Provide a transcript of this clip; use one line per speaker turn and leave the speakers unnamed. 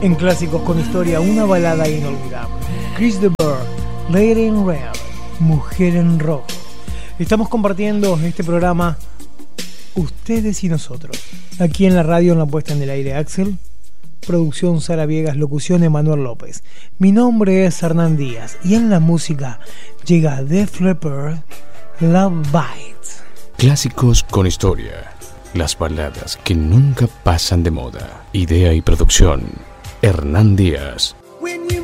En Clásicos con Historia, una balada inolvidable. Chris de Burgh, Lady in Red, Mujer en Rojo. Estamos compartiendo este programa, ustedes y nosotros. Aquí en la radio, en la puesta en el aire, Axel. Producción Sara Viegas, locución Emanuel López. Mi nombre es Hernán Díaz y en la música llega Def Leppard, Love Bites.
Clásicos con Historia. Las baladas que nunca pasan de moda. Idea y producción, Hernán Díaz.